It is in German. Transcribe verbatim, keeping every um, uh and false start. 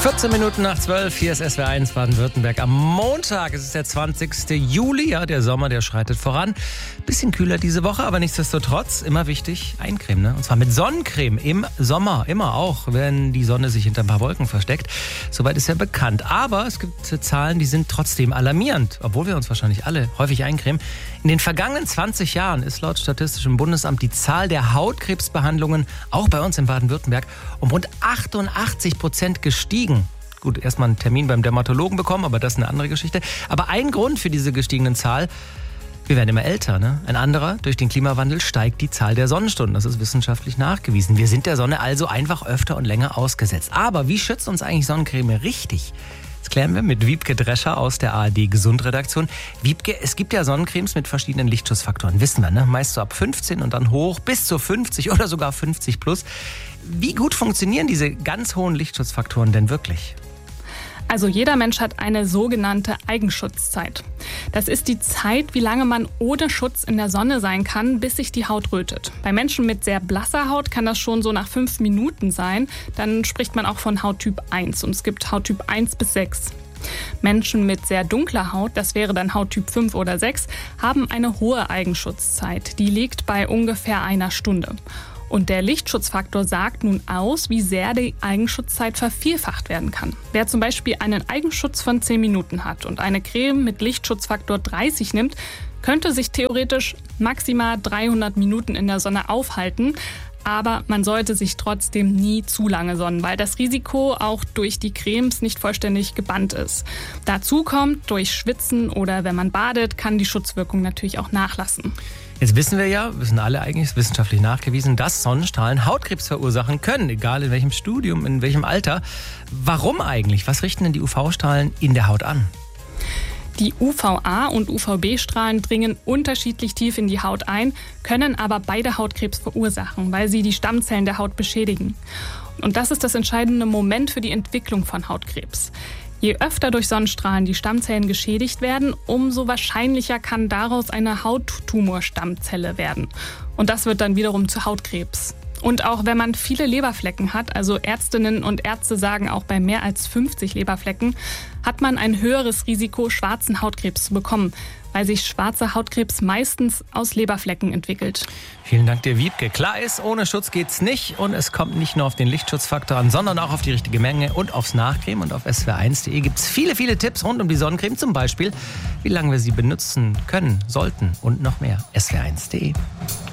vierzehn Minuten nach zwölf, hier ist S W R eins Baden-Württemberg. Am Montag, es ist der zwanzigste Juli, ja, der Sommer, der schreitet voran. Bisschen kühler diese Woche, aber nichtsdestotrotz immer wichtig, eincremen, ne? Und zwar mit Sonnencreme im Sommer, immer auch, wenn die Sonne sich hinter ein paar Wolken versteckt. Soweit ist ja bekannt. Aber es gibt Zahlen, die sind trotzdem alarmierend, obwohl wir uns wahrscheinlich alle häufig eincremen. In den vergangenen zwanzig Jahren ist laut Statistischem Bundesamt die Zahl der Hautkrebsbehandlungen, auch bei uns in Baden-Württemberg, um rund achtundachtzig Prozent gestiegen. Gut, erstmal einen Termin beim Dermatologen bekommen, aber das ist eine andere Geschichte. Aber ein Grund für diese gestiegenen Zahl: wir werden immer älter, ne? Ein anderer: durch den Klimawandel steigt die Zahl der Sonnenstunden. Das ist wissenschaftlich nachgewiesen. Wir sind der Sonne also einfach öfter und länger ausgesetzt. Aber wie schützt uns eigentlich Sonnencreme richtig? Das klären wir mit Wiebke Drescher aus der A R D Gesundredaktion. Wiebke, es gibt ja Sonnencremes mit verschiedenen Lichtschutzfaktoren, wissen wir, ne? Meist so ab fünfzehn und dann hoch bis zu fünfzig oder sogar fünfzig plus. Wie gut funktionieren diese ganz hohen Lichtschutzfaktoren denn wirklich? Also jeder Mensch hat eine sogenannte Eigenschutzzeit. Das ist die Zeit, wie lange man ohne Schutz in der Sonne sein kann, bis sich die Haut rötet. Bei Menschen mit sehr blasser Haut kann das schon so nach fünf Minuten sein. Dann spricht man auch von Hauttyp eins und es gibt Hauttyp eins bis sechs. Menschen mit sehr dunkler Haut, das wäre dann Hauttyp fünf oder sechs, haben eine hohe Eigenschutzzeit. Die liegt bei ungefähr einer Stunde. Und der Lichtschutzfaktor sagt nun aus, wie sehr die Eigenschutzzeit vervierfacht werden kann. Wer zum Beispiel einen Eigenschutz von zehn Minuten hat und eine Creme mit Lichtschutzfaktor dreißig nimmt, könnte sich theoretisch maximal dreihundert Minuten in der Sonne aufhalten. Aber man sollte sich trotzdem nie zu lange sonnen, weil das Risiko auch durch die Cremes nicht vollständig gebannt ist. Dazu kommt, durch Schwitzen oder wenn man badet, kann die Schutzwirkung natürlich auch nachlassen. Jetzt wissen wir ja, wissen alle eigentlich, ist wissenschaftlich nachgewiesen, dass Sonnenstrahlen Hautkrebs verursachen können, egal in welchem Studium, in welchem Alter. Warum eigentlich? Was richten denn die U V-Strahlen in der Haut an? Die U V A- und U V B-Strahlen dringen unterschiedlich tief in die Haut ein, können aber beide Hautkrebs verursachen, weil sie die Stammzellen der Haut beschädigen. Und das ist das entscheidende Moment für die Entwicklung von Hautkrebs. Je öfter durch Sonnenstrahlen die Stammzellen geschädigt werden, umso wahrscheinlicher kann daraus eine Hauttumorstammzelle werden. Und das wird dann wiederum zu Hautkrebs. Und auch wenn man viele Leberflecken hat, also Ärztinnen und Ärzte sagen auch bei mehr als fünfzig Leberflecken, hat man ein höheres Risiko, schwarzen Hautkrebs zu bekommen, weil sich schwarzer Hautkrebs meistens aus Leberflecken entwickelt. Vielen Dank dir, Wiebke. Klar ist, ohne Schutz geht's nicht und es kommt nicht nur auf den Lichtschutzfaktor an, sondern auch auf die richtige Menge und aufs Nachcreme. Und auf S W R eins punkt de gibt's viele, viele Tipps rund um die Sonnencreme, zum Beispiel, wie lange wir sie benutzen können, sollten und noch mehr. S W R eins punkt de